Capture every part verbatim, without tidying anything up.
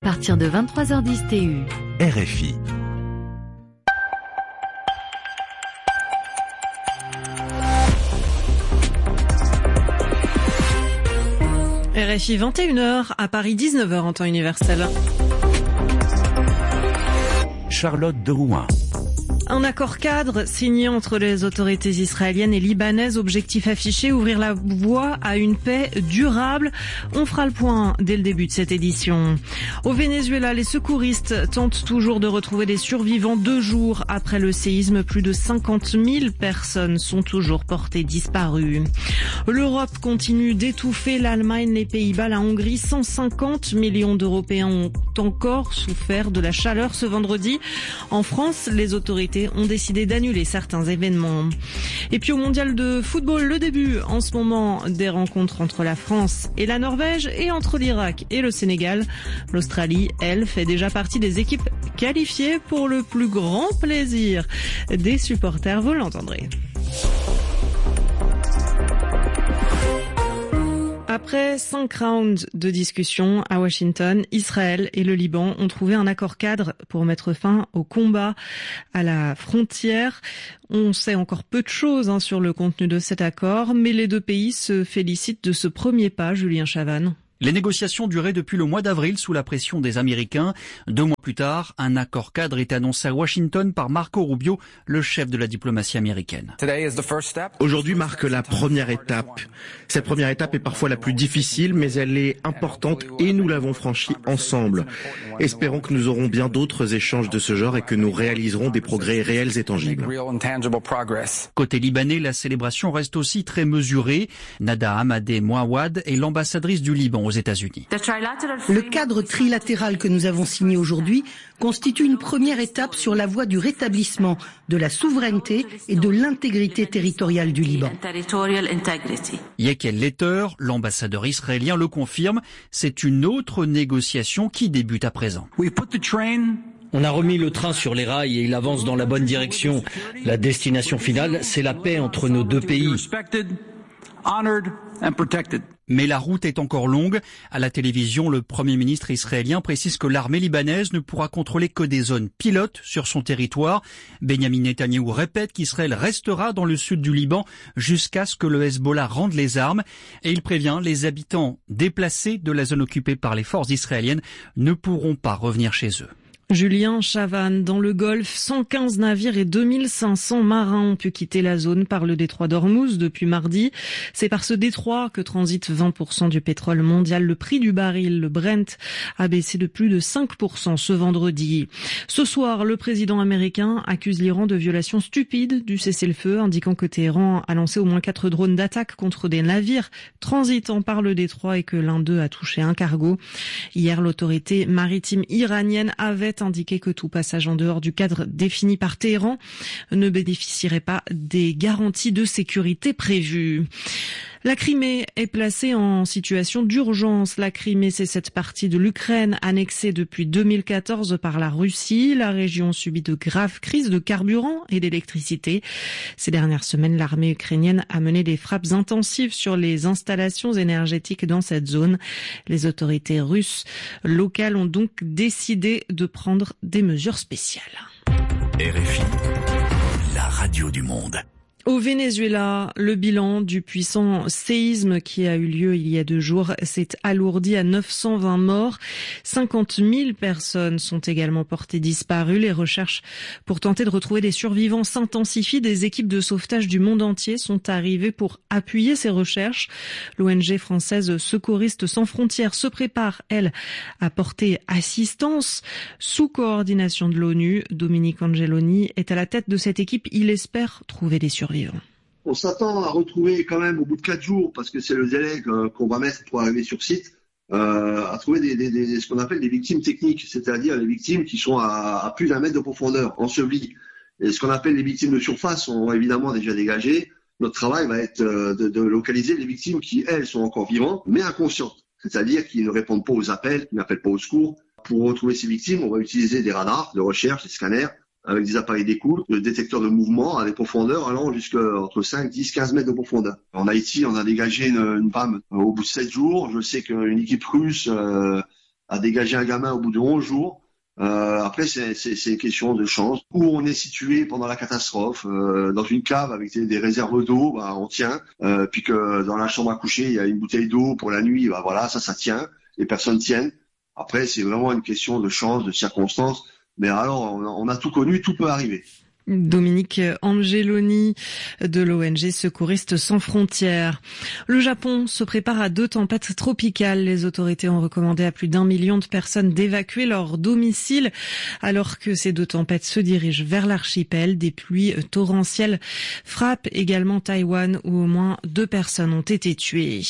partir de vingt-trois heures dix T U. R F I. R F I vingt et une heures, à Paris dix-neuf heures en temps universel. Charlotte de Rouen. Un accord cadre signé entre les autorités israéliennes et libanaises. Objectif affiché, ouvrir la voie à une paix durable. On fera le point dès le début de cette édition. Au Venezuela, les secouristes tentent toujours de retrouver des survivants deux jours après le séisme. Plus de cinquante mille personnes sont toujours portées disparues. L'Europe continue d'étouffer. L'Allemagne, les Pays-Bas, la Hongrie, cent cinquante millions d'Européens ont encore souffert de la chaleur ce vendredi. En France, les autorités ont décidé d'annuler certains événements. Et puis au mondial de football, le début en ce moment des rencontres entre la France et la Norvège et entre l'Irak et le Sénégal. L'Australie, elle, fait déjà partie des équipes qualifiées pour le plus grand plaisir des supporters, vous l'entendrez. Après cinq rounds de discussion à Washington, Israël et le Liban ont trouvé un accord cadre pour mettre fin au combat à la frontière. On sait encore peu de choses hein, sur le contenu de cet accord, mais les deux pays se félicitent de ce premier pas, Julien Chavannes. Les négociations duraient depuis le mois d'avril sous la pression des Américains. Deux mois plus tard, un accord cadre est annoncé à Washington par Marco Rubio, le chef de la diplomatie américaine. Aujourd'hui marque la première étape. Cette première étape est parfois la plus difficile, mais elle est importante et nous l'avons franchie ensemble. Espérons que nous aurons bien d'autres échanges de ce genre et que nous réaliserons des progrès réels et tangibles. Côté libanais, la célébration reste aussi très mesurée. Nada Hamadeh Mouawad est l'ambassadrice du Liban aux États-Unis. Le cadre trilatéral que nous avons signé aujourd'hui constitue une première étape sur la voie du rétablissement de la souveraineté et de l'intégrité territoriale du Liban. Yekel Letter, l'ambassadeur israélien, le confirme, c'est une autre négociation qui débute à présent. On a remis le train sur les rails et il avance dans la bonne direction. La destination finale, c'est la paix entre nos deux pays. Mais la route est encore longue. À la télévision, le Premier ministre israélien précise que l'armée libanaise ne pourra contrôler que des zones pilotes sur son territoire. Benjamin Netanyahou répète qu'Israël restera dans le sud du Liban jusqu'à ce que le Hezbollah rende les armes. Et il prévient les habitants déplacés de la zone occupée par les forces israéliennes ne pourront pas revenir chez eux. Julien Chavannes, dans le Golfe, cent quinze navires et deux mille cinq cents marins ont pu quitter la zone par le détroit d'Ormuz depuis mardi. C'est par ce détroit que transite vingt pour cent du pétrole mondial. Le prix du baril, le Brent, a baissé de plus de cinq pour cent ce vendredi. Ce soir, le président américain accuse l'Iran de violation stupide du cessez-le-feu, indiquant que Téhéran a lancé au moins quatre drones d'attaque contre des navires transitant par le détroit et que l'un d'eux a touché un cargo. Hier, l'autorité maritime iranienne avait indiqué que tout passage en dehors du cadre défini par Téhéran ne bénéficierait pas des garanties de sécurité prévues. La Crimée est placée en situation d'urgence. La Crimée, c'est cette partie de l'Ukraine annexée depuis deux mille quatorze par la Russie. La région subit de graves crises de carburant et d'électricité. Ces dernières semaines, l'armée ukrainienne a mené des frappes intensives sur les installations énergétiques dans cette zone. Les autorités russes locales ont donc décidé de prendre des mesures spéciales. R F I, la radio du monde. Au Venezuela, le bilan du puissant séisme qui a eu lieu il y a deux jours s'est alourdi à neuf cent vingt morts. cinquante mille personnes sont également portées disparues. Les recherches pour tenter de retrouver des survivants s'intensifient. Des équipes de sauvetage du monde entier sont arrivées pour appuyer ces recherches. L'O N G française Secouristes sans frontières se prépare, elle, à porter assistance sous coordination de l'ONU. Dominique Angeloni est à la tête de cette équipe. Il espère trouver des survivants. On s'attend à retrouver quand même au bout de quatre jours, parce que c'est le délai qu'on va mettre pour arriver sur site, euh, à trouver des, des, des, ce qu'on appelle des victimes techniques, c'est-à-dire les victimes qui sont à, à plus d'un mètre de profondeur, ensevelies. Et ce qu'on appelle les victimes de surface sont évidemment déjà dégagées. Notre travail va être de, de localiser les victimes qui, elles, sont encore vivantes, mais inconscientes, c'est-à-dire qui ne répondent pas aux appels, qui n'appellent pas au secours. Pour retrouver ces victimes, on va utiliser des radars de recherche, des scanners, avec des appareils d'écoute, des détecteurs de mouvement à des profondeurs allant jusqu'à entre cinq, dix, quinze mètres de profondeur. En Haïti, on a dégagé une, une femme au bout de sept jours. Je sais qu'une équipe russe euh, à dégager un gamin au bout de onze jours. Euh, après, c'est, c'est, c'est une question de chance. Où on est situé pendant la catastrophe, euh, dans une cave avec des, des réserves d'eau, bah, on tient. Euh, puis que dans la chambre à coucher, il y a une bouteille d'eau pour la nuit, bah voilà, ça, ça tient. Les personnes tiennent. Après, c'est vraiment une question de chance, de circonstances. Mais alors, on a, on a tout connu, tout peut arriver. Dominique Angeloni de l'O N G Secouristes sans frontières. Le Japon se prépare à deux tempêtes tropicales. Les autorités ont recommandé à plus d'un million de personnes d'évacuer leur domicile alors que ces deux tempêtes se dirigent vers l'archipel. Des pluies torrentielles frappent également Taïwan où au moins deux personnes ont été tuées.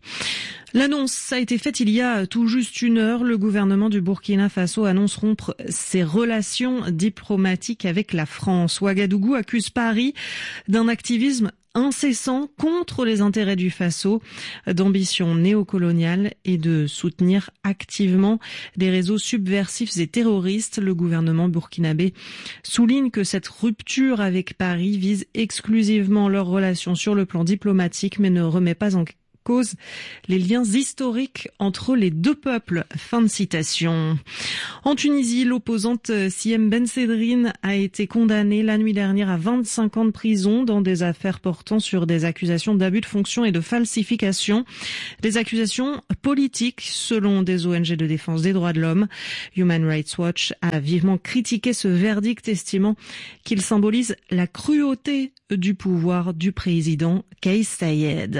L'annonce a été faite il y a tout juste une heure. Le gouvernement du Burkina Faso annonce rompre ses relations diplomatiques avec la France. Ouagadougou accuse Paris d'un activisme incessant contre les intérêts du Faso, d'ambition néocoloniale et de soutenir activement des réseaux subversifs et terroristes. Le gouvernement burkinabé souligne que cette rupture avec Paris vise exclusivement leurs relations sur le plan diplomatique, mais ne remet pas en cause les liens historiques entre les deux peuples. Fin de citation. En Tunisie, l'opposante Siem Bensedrine a été condamnée la nuit dernière à vingt-cinq ans de prison dans des affaires portant sur des accusations d'abus de fonction et de falsification. Des accusations politiques selon des O N G de défense des droits de l'homme. Human Rights Watch a vivement critiqué ce verdict, estimant qu'il symbolise la cruauté du pouvoir du président Kais Saied.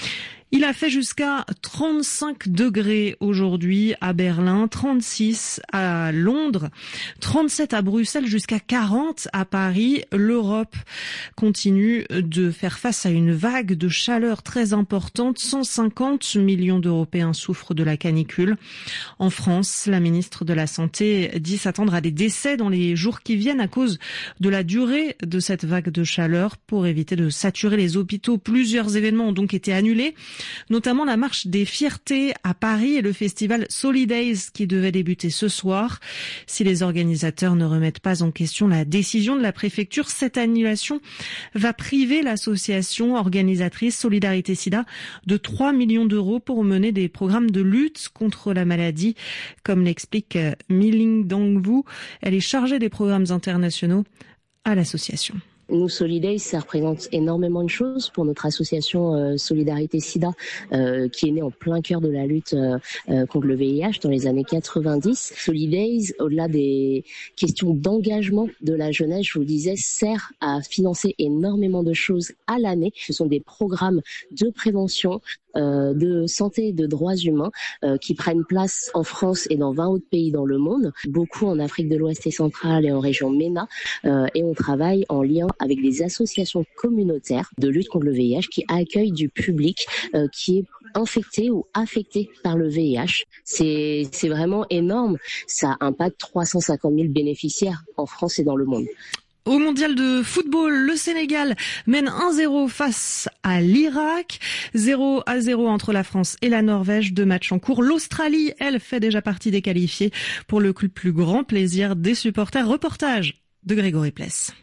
Il a fait jusqu'à trente-cinq degrés aujourd'hui à Berlin, trente-six à Londres, trente-sept à Bruxelles, jusqu'à quarante à Paris. L'Europe continue de faire face à une vague de chaleur très importante. cent cinquante millions d'Européens souffrent de la canicule. En France, la ministre de la Santé dit s'attendre à des décès dans les jours qui viennent à cause de la durée de cette vague de chaleur. Pour éviter de saturer les hôpitaux, plusieurs événements ont donc été annulés, notamment la marche des fiertés à Paris et le festival Solidays qui devait débuter ce soir. Si les organisateurs ne remettent pas en question la décision de la préfecture, cette annulation va priver l'association organisatrice Solidarité Sida de trois millions d'euros pour mener des programmes de lutte contre la maladie, comme l'explique Miling Dangvu. Elle est chargée des programmes internationaux à l'association. Nous, Solidays, ça représente énormément de choses pour notre association euh, Solidarité Sida, euh, qui est née en plein cœur de la lutte euh, euh, contre le V I H dans les années quatre-vingt-dix. Solidays, au-delà des questions d'engagement de la jeunesse, je vous le disais, sert à financer énormément de choses à l'année. Ce sont des programmes de prévention, Euh, de santé et de droits humains euh, qui prennent place en France et dans vingt autres pays dans le monde, beaucoup en Afrique de l'Ouest et centrale et en région MENA, euh, et on travaille en lien avec des associations communautaires de lutte contre le V I H qui accueillent du public euh, qui est infecté ou affecté par le V I H. C'est, c'est vraiment énorme. Ça impacte trois cent cinquante mille bénéficiaires en France et dans le monde. Au mondial de football, le Sénégal mène un zéro face à l'Irak, zéro à zéro entre la France et la Norvège, deux matchs en cours. L'Australie, elle, fait déjà partie des qualifiés pour le plus grand plaisir des supporters. Reportage de Grégory Pless.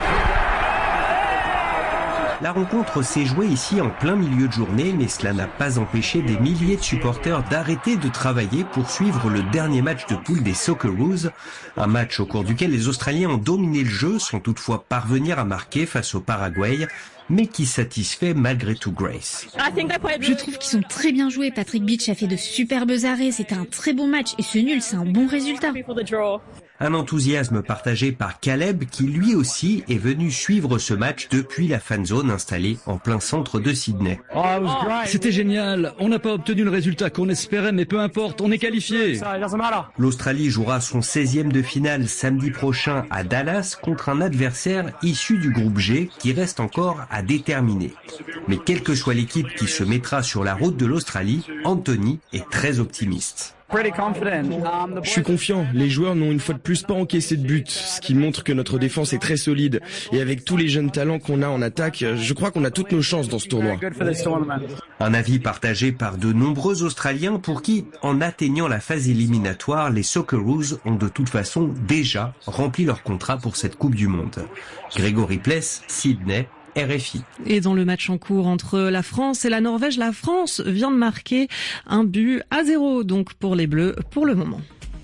La rencontre s'est jouée ici en plein milieu de journée, mais cela n'a pas empêché des milliers de supporters d'arrêter de travailler pour suivre le dernier match de poule des Socceroos. Un match au cours duquel les Australiens ont dominé le jeu sans toutefois parvenir à marquer face au Paraguay, mais qui satisfait malgré tout Grace. Je trouve qu'ils sont très bien joués. Patrick Beach a fait de superbes arrêts. C'était un très bon match et ce nul, c'est un bon résultat. Un enthousiasme partagé par Caleb qui lui aussi est venu suivre ce match depuis la fanzone installée en plein centre de Sydney. C'était génial. On n'a pas obtenu le résultat qu'on espérait, mais peu importe, on est qualifié. L'Australie jouera son seizième de finale samedi prochain à Dallas contre un adversaire issu du groupe G qui reste encore à déterminer. Mais quelle que soit l'équipe qui se mettra sur la route de l'Australie, Anthony est très optimiste. Je suis confiant. Les joueurs n'ont une fois de plus pas encaissé de but, ce qui montre que notre défense est très solide. Et avec tous les jeunes talents qu'on a en attaque, je crois qu'on a toutes nos chances dans ce tournoi. Un avis partagé par de nombreux Australiens pour qui, en atteignant la phase éliminatoire, les Socceroos ont de toute façon déjà rempli leur contrat pour cette Coupe du Monde. Grégory Pless, Sydney, R F I. Et dans le match en cours entre la France et la Norvège, la France vient de marquer un but à zéro, donc pour les Bleus pour le moment.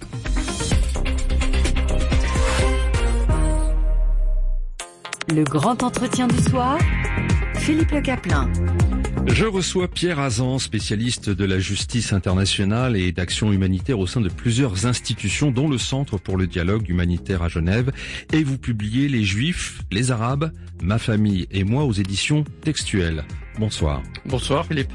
Le grand entretien du soir, Philippe Le Caplin. Je reçois Pierre Azan, spécialiste de la justice internationale et d'action humanitaire au sein de plusieurs institutions, dont le Centre pour le dialogue humanitaire à Genève. Et vous publiez Les Juifs, les Arabes, ma famille et moi aux éditions Textuelles. Bonsoir. Bonsoir Philippe.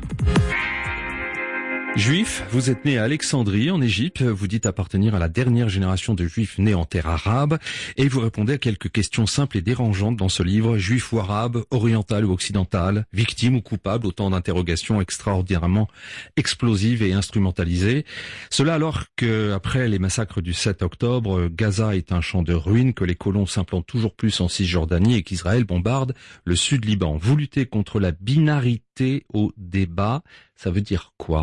Juif, vous êtes né à Alexandrie, en Égypte. Vous dites appartenir à la dernière génération de juifs nés en terre arabe. Et vous répondez à quelques questions simples et dérangeantes dans ce livre. Juif ou arabe, oriental ou occidental, victime ou coupable, autant d'interrogations extraordinairement explosives et instrumentalisées. Cela alors que, après les massacres du sept octobre, Gaza est un champ de ruines, que les colons s'implantent toujours plus en Cisjordanie et qu'Israël bombarde le sud Liban. Vous luttez contre la binarité au débat. Ça veut dire quoi ?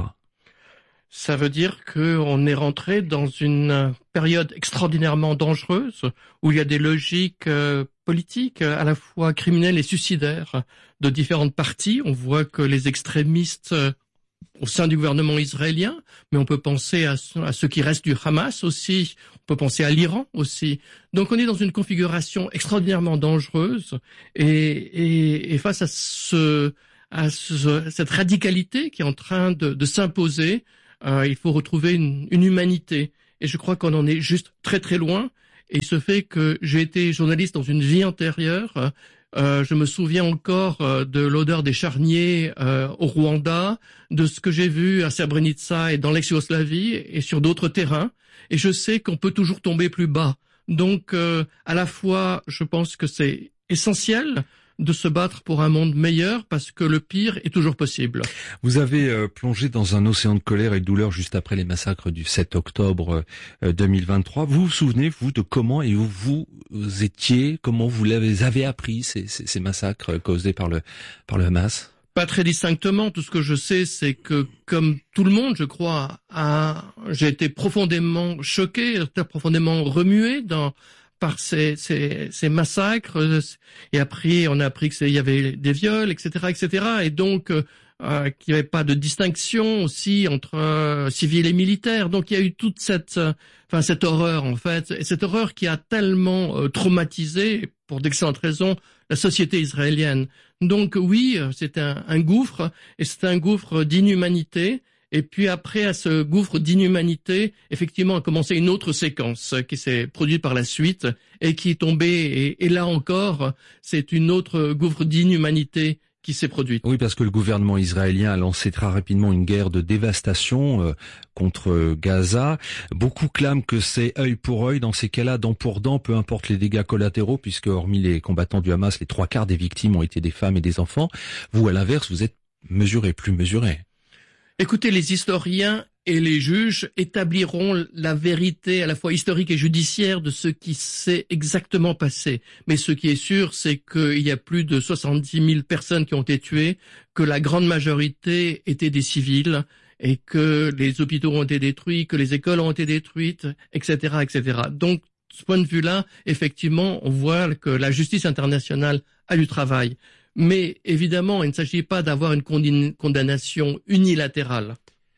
Ça veut dire qu'on est rentré dans une période extraordinairement dangereuse où il y a des logiques euh, politiques à la fois criminelles et suicidaires de différentes parties. On voit que les extrémistes euh, au sein du gouvernement israélien, mais on peut penser à, à ceux qui restent du Hamas aussi, on peut penser à l'Iran aussi. Donc on est dans une configuration extraordinairement dangereuse et, et, et face à, ce, à ce, cette radicalité qui est en train de, de s'imposer, Euh, il faut retrouver une, une humanité. Et je crois qu'on en est juste très très loin. Et il se fait que j'ai été journaliste dans une vie antérieure. Euh, je me souviens encore euh, de l'odeur des charniers euh, au Rwanda, de ce que j'ai vu à Srebrenica et dans l'ex-Yougoslavie et sur d'autres terrains. Et je sais qu'on peut toujours tomber plus bas. Donc, euh, à la fois, je pense que c'est essentiel de se battre pour un monde meilleur parce que le pire est toujours possible. Vous avez euh, plongé dans un océan de colère et de douleur juste après les massacres du sept octobre euh, deux mille vingt-trois. Vous vous souvenez, vous, de comment et où vous étiez, comment vous les avez appris, ces, ces, ces massacres causés par le, par le Hamas ? Pas très distinctement. Tout ce que je sais, c'est que, comme tout le monde, je crois, a, j'ai été profondément choqué, profondément remué dans par ces, ces, ces massacres, et après on a appris qu'il y avait des viols, et cetera, et cetera, et donc euh, qu'il n'y avait pas de distinction aussi entre euh, civils et militaires. Donc il y a eu toute cette, euh, enfin cette horreur en fait, et cette horreur qui a tellement euh, traumatisé, pour d'excellentes raisons, la société israélienne. Donc oui, c'est un, un gouffre, et c'est un gouffre d'inhumanité. Et puis après, à ce gouffre d'inhumanité, effectivement, a commencé une autre séquence qui s'est produite par la suite et qui est tombée. Et, et là encore, c'est une autre gouffre d'inhumanité qui s'est produite. Oui, parce que le gouvernement israélien a lancé très rapidement une guerre de dévastation euh, contre Gaza. Beaucoup clament que c'est œil pour œil, dans ces cas-là, dent pour dent, peu importe les dégâts collatéraux, puisque hormis les combattants du Hamas, les trois quarts des victimes ont été des femmes et des enfants. Vous, à l'inverse, vous êtes mesuré, plus mesuré. Écoutez, les historiens et les juges établiront la vérité à la fois historique et judiciaire de ce qui s'est exactement passé. Mais ce qui est sûr, c'est qu'il y a plus de soixante-dix mille personnes qui ont été tuées, que la grande majorité étaient des civils et que les hôpitaux ont été détruits, que les écoles ont été détruites, et cetera, et cetera. Donc, de ce point de vue-là, effectivement, on voit que la justice internationale a du travail. Mais évidemment, il ne s'agit pas d'avoir une condamnation unilatérale.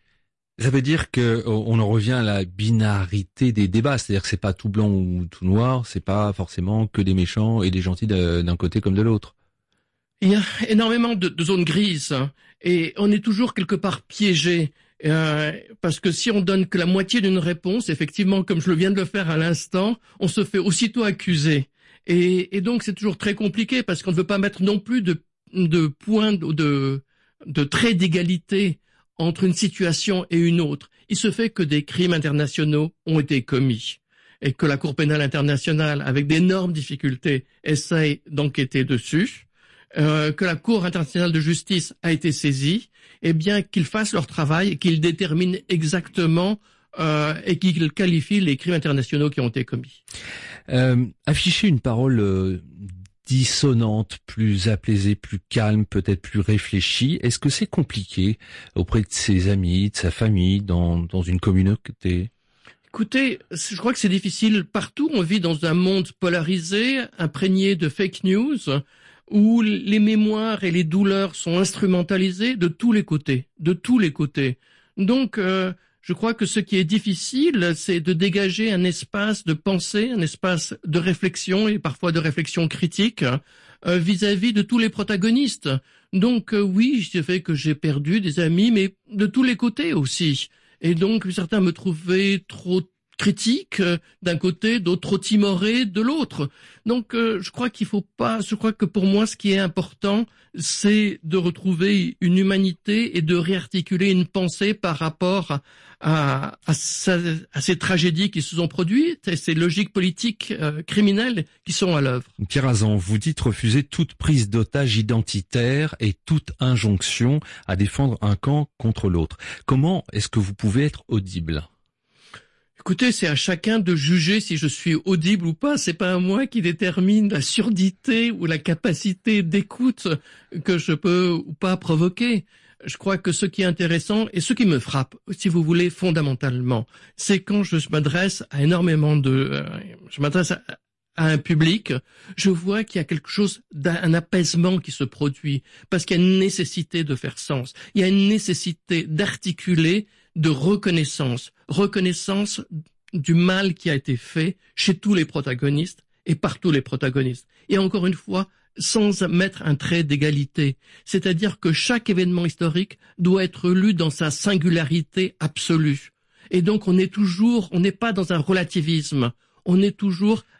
Ça veut dire que on en revient à la binarité des débats, c'est-à-dire que c'est pas tout blanc ou tout noir, c'est pas forcément que des méchants et des gentils d'un côté comme de l'autre. Il y a énormément de, de zones grises et on est toujours quelque part piégé. Euh, parce que si on donne que la moitié d'une réponse, effectivement, comme je le viens de le faire à l'instant, on se fait aussitôt accuser. Et, et donc c'est toujours très compliqué parce qu'on ne veut pas mettre non plus de, de points de, de, de traits d'égalité entre une situation et une autre. Il se fait que des crimes internationaux ont été commis et que la Cour pénale internationale, avec d'énormes difficultés, essaye d'enquêter dessus, euh, que la Cour internationale de justice a été saisie, eh bien qu'ils fassent leur travail et qu'ils déterminent exactement euh, et qu'ils qualifient les crimes internationaux qui ont été commis. Euh, afficher une parole euh, dissonante, plus apaisée, plus calme, peut-être plus réfléchie, est-ce que c'est compliqué auprès de ses amis, de sa famille, dans, dans une communauté ? Écoutez, je crois que c'est difficile partout. On vit dans un monde polarisé, imprégné de fake news, où les mémoires et les douleurs sont instrumentalisées de tous les côtés, de tous les côtés. Donc, euh, Je crois que ce qui est difficile, c'est de dégager un espace de pensée, un espace de réflexion et parfois de réflexion critique euh, vis-à-vis de tous les protagonistes. Donc euh, oui, c'est fait que j'ai perdu des amis, mais de tous les côtés aussi. Et donc certains me trouvaient trop critiques euh, d'un côté, d'autres trop timorés de l'autre. Donc euh, je crois qu'il faut pas, je crois que pour moi ce qui est important, c'est de retrouver une humanité et de réarticuler une pensée par rapport à, à, à, sa, à ces tragédies qui se sont produites et ces logiques politiques euh, criminelles qui sont à l'œuvre. Pierre Azan, vous dites refuser toute prise d'otage identitaire et toute injonction à défendre un camp contre l'autre. Comment est-ce que vous pouvez être audible ? Écoutez, c'est à chacun de juger si je suis audible ou pas. C'est pas à moi qui détermine la surdité ou la capacité d'écoute que je peux ou pas provoquer. Je crois que ce qui est intéressant et ce qui me frappe, si vous voulez, fondamentalement, c'est quand je m'adresse à énormément de, euh, je m'adresse à, à un public, je vois qu'il y a quelque chose d'un apaisement qui se produit parce qu'il y a une nécessité de faire sens. Il y a une nécessité d'articuler de reconnaissance, reconnaissance du mal qui a été fait chez tous les protagonistes et par tous les protagonistes. Et encore une fois, sans mettre un trait d'égalité. C'est-à-dire que chaque événement historique doit être lu dans sa singularité absolue. Et donc on est toujours, on n'est pas dans un relativisme, on est toujours